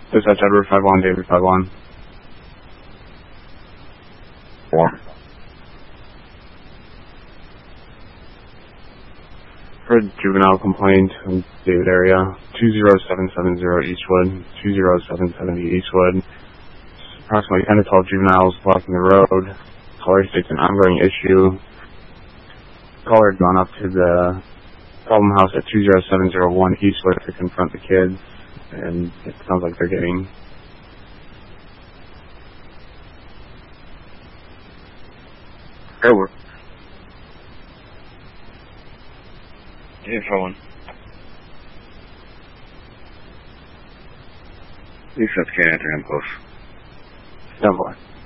Dispatch Edward 5-1, David 5-1. 4. For juvenile complaint in David area, 20770 Eastwood, 20770 Eastwood. Approximately 10 to 12 juveniles blocking the road. Caller states an ongoing issue. Caller had gone up to the problem house at 20701 Eastwood to confront the kids, and it sounds like they're getting... Edward. Yeah, 5-1. Please have K after him close. Stand by.